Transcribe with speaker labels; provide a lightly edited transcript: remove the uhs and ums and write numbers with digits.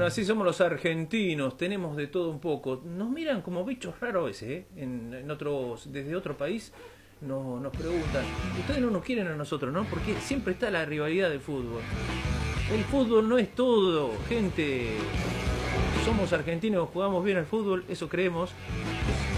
Speaker 1: Bueno, así somos los argentinos, tenemos de todo un poco. Nos miran como bichos raros ese, ¿eh? En otros, desde otro país nos preguntan, ustedes no nos quieren a nosotros, ¿no? Porque siempre está la rivalidad del fútbol. El fútbol no es todo, gente. Somos argentinos, jugamos bien al fútbol, eso creemos.